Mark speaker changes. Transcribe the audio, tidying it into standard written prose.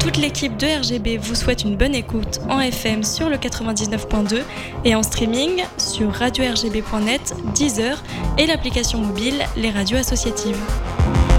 Speaker 1: Toute l'équipe de RGB vous souhaite une bonne écoute en FM sur le 99.2 et en streaming sur radio-rgb.net, Deezer et l'application mobile Les Radios Associatives.